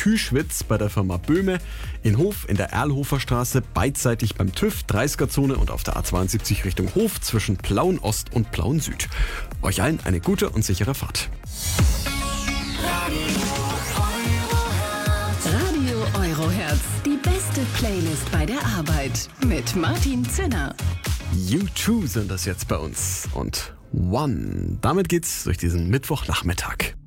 Kühlschwitz bei der Firma Böhme, in Hof in der Erlhofer Straße, beidseitig beim TÜV, 30er-Zone und auf der A72 Richtung Hof zwischen Plauen Ost und Plauen Süd. Euch allen eine gute und sichere Fahrt. Radio Eurohertz, die beste Playlist bei der Arbeit mit Martin Zinner. U2 sind das jetzt bei uns und One. Damit geht's durch diesen Mittwochnachmittag.